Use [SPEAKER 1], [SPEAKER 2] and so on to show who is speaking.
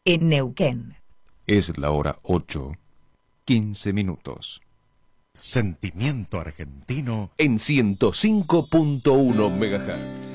[SPEAKER 1] en Neuquén.
[SPEAKER 2] Es la hora 8:15.
[SPEAKER 3] Sentimiento argentino
[SPEAKER 4] En 105.1 MHz.